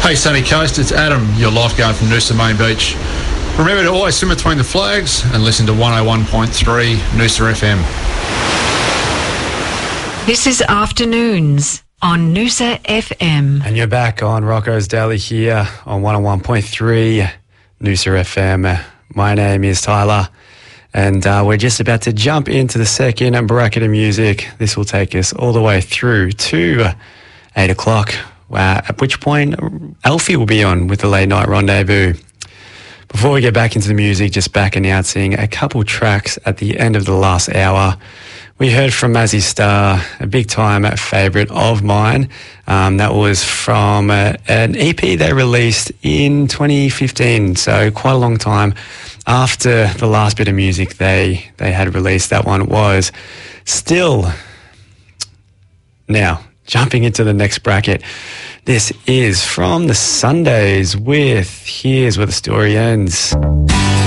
Hey Sunny Coast, it's Adam, your lifeguard from Noosa Main Beach. Remember to always swim between the flags and listen to 101.3 Noosa FM. This is Afternoons on Noosa FM. And you're back on Rocco's Daily here on 101.3 Noosa FM. My name is Tyler, and we're just about to jump into the second bracket of music. This will take us all the way through to 8 o'clock, at which point Alfie will be on with the Late Night Rendezvous. Before we get back into the music, just back announcing a couple tracks at the end of the last hour. We heard from Mazzy Star, a big-time favourite of mine. That was from an EP they released in 2015, so quite a long time after the last bit of music they had released. That one was Still. Now, jumping into the next bracket, this is from the Sundays with Here's Where the Story Ends.